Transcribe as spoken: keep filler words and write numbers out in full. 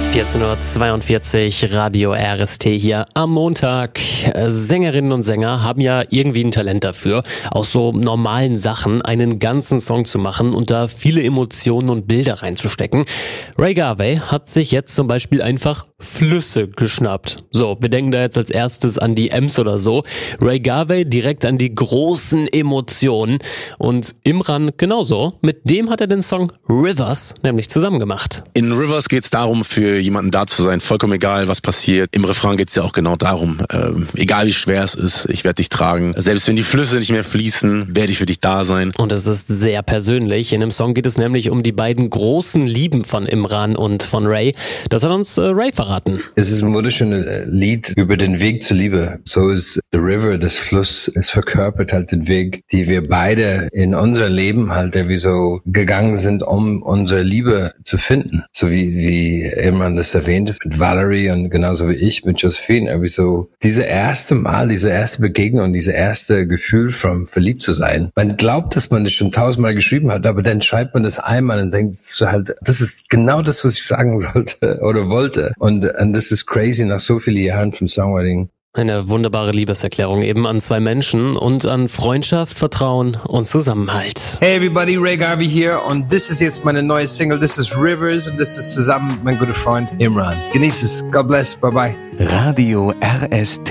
vierzehn Uhr zweiundvierzig, Radio R S T hier am Montag. Sängerinnen und Sänger haben ja irgendwie ein Talent dafür, aus so normalen Sachen einen ganzen Song zu machen und da viele Emotionen und Bilder reinzustecken. Ray Garvey hat sich jetzt zum Beispiel einfach Flüsse geschnappt. So, wir denken da jetzt als erstes an die Ems oder so. Ray Garvey direkt an die großen Emotionen und Imran genauso. Mit dem hat er den Song Rivers nämlich zusammen gemacht. In Rivers geht's darum, für jemanden da zu sein, vollkommen egal, was passiert. Im Refrain geht's ja auch genau darum, ähm, egal wie schwer es ist, ich werde dich tragen. Selbst wenn die Flüsse nicht mehr fließen, werde ich für dich da sein. Und es ist sehr persönlich. In dem Song geht es nämlich um die beiden großen Lieben von Imran und von Ray. Das hat uns äh, Ray verraten. Es ist ein wunderschönes Lied über den Weg zur Liebe. So ist The River, das Fluss, es verkörpert halt den Weg, die wir beide in unser Leben halt irgendwie so gegangen sind, um unsere Liebe zu finden. So wie, wie Imran das erwähnte mit Valerie und genauso wie ich mit Josephine. Irgendwie so diese erste Mal, diese erste Begegnung, diese erste Gefühl von verliebt zu sein. Man glaubt, dass man das schon tausendmal geschrieben hat, aber dann schreibt man das einmal und denkt so halt, das ist genau das, was ich sagen sollte oder wollte. Und Und das ist crazy nach so vielen Jahren vom Songwriting. Eine wunderbare Liebeserklärung eben an zwei Menschen und an Freundschaft, Vertrauen und Zusammenhalt. Hey everybody, Ray Garvey hier und das ist jetzt meine neue Single. Das ist Rivers und das ist zusammen mit meinem guten Freund Imran. Genieß es. God bless. Bye bye. Radio R S T